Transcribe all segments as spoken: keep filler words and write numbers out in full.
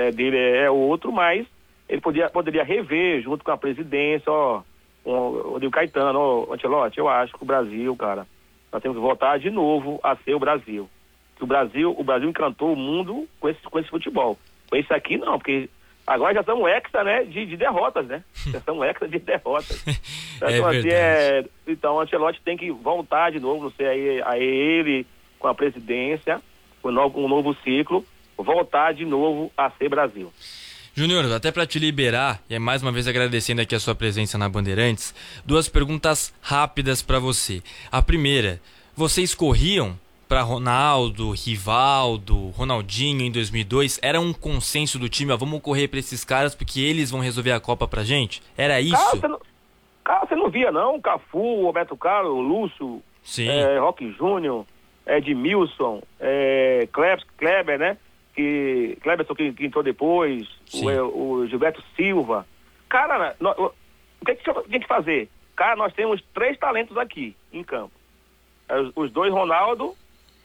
né, dele é, é outro, mas ele podia, poderia rever junto com a presidência, ó, o Rodrigo Caetano, ó, Ancelotti, eu acho que o Brasil, cara, nós temos que voltar de novo a ser o Brasil. Que o Brasil, o Brasil encantou o mundo com esse, com esse futebol. Com esse aqui não, porque agora já estamos hexa, né, de, de derrotas, né? Já estamos hexa de derrotas. Então, é assim, é, então o Ancelotti tem que voltar de novo, não sei, aí, aí ele com a presidência, um novo, um novo ciclo, voltar de novo a ser Brasil. Júnior, até para te liberar, e é mais uma vez agradecendo aqui a sua presença na Bandeirantes, duas perguntas rápidas para você. A primeira, vocês corriam para Ronaldo, Rivaldo, Ronaldinho em dois mil e dois? Era um consenso do time, ó, vamos correr para esses caras porque eles vão resolver a Copa pra gente? Era isso? Cara, você não, cara, você não via não? Cafu, Roberto Carlos, Lúcio, é, Roque Júnior, Edmilson, é, Kleber, Kleber, né? Que Kleber que, que entrou depois, o, o Gilberto Silva. Cara, nós, o que a gente tem que fazer? Cara, nós temos três talentos aqui em campo. Os, os dois, Ronaldo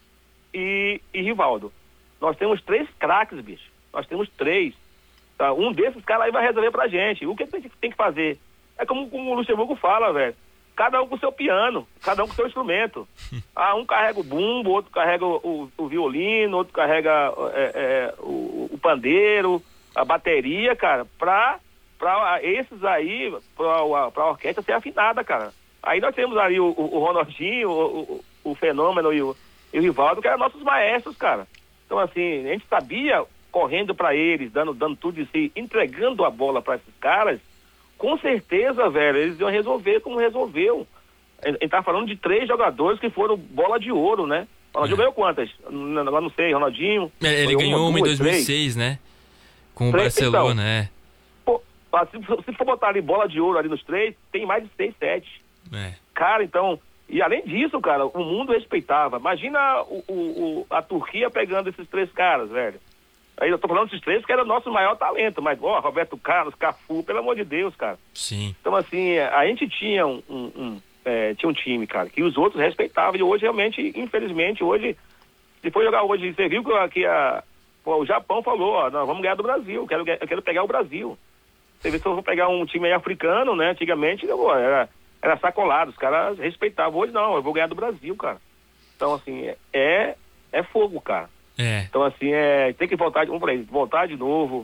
e, e Rivaldo. Nós temos três craques, bicho. Nós temos três. Tá? Um desses caras aí vai resolver pra gente. O que a gente tem que fazer? É como, como o Luxemburgo fala, velho. Cada um com o seu piano, cada um com o seu instrumento. Ah, um carrega o bumbo, outro carrega o, o, o violino, outro carrega é, é, o, o pandeiro, a bateria, cara, pra, pra esses aí, pra, pra orquestra ser afinada, cara. Aí nós temos ali o, o, o Ronaldinho, o, o, o Fenômeno e o, e o Rivaldo, que eram nossos maestros, cara. Então, assim, a gente sabia, correndo pra eles, dando, dando tudo de si, entregando a bola pra esses caras, com certeza, velho, eles iam resolver como resolveu. A gente tá falando de três jogadores que foram bola de ouro, né? O Ronaldinho ganhou quantas? Não, não sei, Ronaldinho... É, ele ganhou uma, uma duas, em dois mil e seis, três. Né? Com o três, Barcelona, então, é. Pô, se, se for botar ali bola de ouro ali nos três, tem mais de seis, sete. É. Cara, então... E além disso, cara, o mundo respeitava. Imagina o, o, o, a Turquia pegando esses três caras, velho. Aí eu tô falando desses três que era o nosso maior talento, mas, ó, Roberto Carlos, Cafu, pelo amor de Deus, cara. Sim. Então, assim, a gente tinha um, um, um, é, tinha um time, cara, que os outros respeitavam, e hoje, realmente, infelizmente, hoje, se for jogar hoje, você viu que, que a, pô, o Japão falou, ó, nós vamos ganhar do Brasil, eu quero, eu quero pegar o Brasil. Você vê, se eu for pegar um time aí africano, né, antigamente, pô, era, era sacolado, os caras respeitavam, hoje não, eu vou ganhar do Brasil, cara. Então, assim, é, é fogo, cara. É. Então, assim, é, tem que voltar, vamos falar, voltar de novo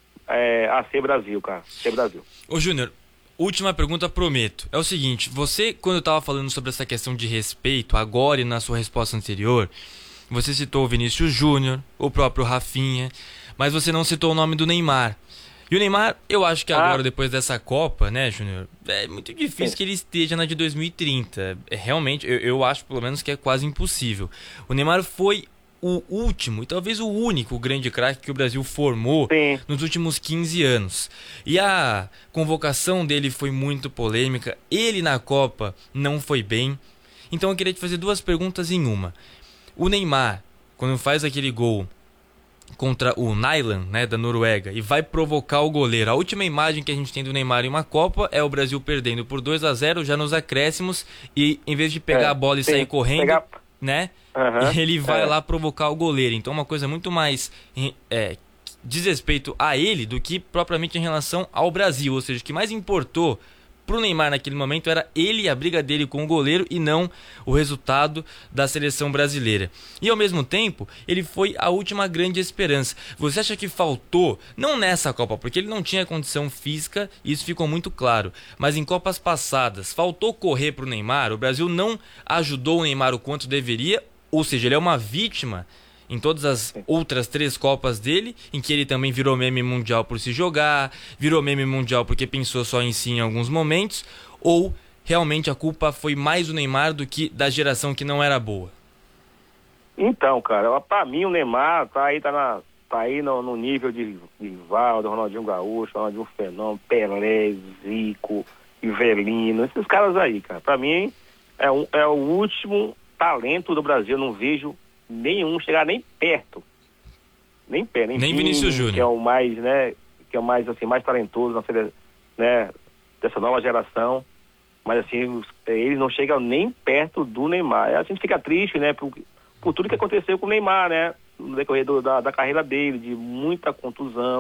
é, a ser Brasil, cara. Ser Brasil. Ô, Júnior, última pergunta, prometo. É o seguinte, você, quando eu tava falando sobre essa questão de respeito, agora e na sua resposta anterior, você citou o Vinícius Júnior, o próprio Rafinha, mas você não citou o nome do Neymar. E o Neymar, eu acho que agora, ah. depois dessa Copa, né, Júnior, é muito difícil Sim. que ele esteja na de dois mil e trinta. É, realmente, eu, eu acho, pelo menos, que é quase impossível. O Neymar foi o último e talvez o único grande craque que o Brasil formou Sim. nos últimos quinze anos. E a convocação dele foi muito polêmica. Ele na Copa não foi bem. Então eu queria te fazer duas perguntas em uma. O Neymar, quando faz aquele gol contra o Nyland, né, da Noruega, e vai provocar o goleiro. A última imagem que a gente tem do Neymar em uma Copa é o Brasil perdendo por dois a zero já nos acréscimos, e em vez de pegar é, a bola e sair correndo, pegar... né? Uhum, ele vai é. lá provocar o goleiro. Então uma coisa muito mais é, diz respeito a ele do que propriamente em relação ao Brasil. Ou seja, o que mais importou pro Neymar naquele momento era ele e a briga dele com o goleiro e não o resultado da seleção brasileira. E ao mesmo tempo, ele foi a última grande esperança. Você acha que faltou, não nessa Copa, porque ele não tinha condição física, isso ficou muito claro, mas em Copas passadas, faltou correr pro Neymar? O Brasil não ajudou o Neymar o quanto deveria? Ou seja, ele é uma vítima em todas as outras três Copas dele, em que ele também virou meme mundial por se jogar, virou meme mundial porque pensou só em si em alguns momentos, ou realmente a culpa foi mais do Neymar do que da geração que não era boa? Então, cara, pra mim o Neymar tá aí, tá na, tá aí no, no nível de Rivaldo, Ronaldinho Gaúcho, Ronaldinho Fenômeno, Pelé, Zico, Ivelino, esses caras aí, cara. Pra mim é, um, é o último talento do Brasil, eu não vejo nenhum chegar nem perto, nem perto, nem, nem Vinícius Júnior, que é o mais, né, que é o mais assim mais talentoso, né, dessa nova geração, mas assim eles não chegam nem perto do Neymar. A gente fica triste, né, por, por tudo que aconteceu com o Neymar, né, no decorrer do, da, da carreira dele, de muita contusão.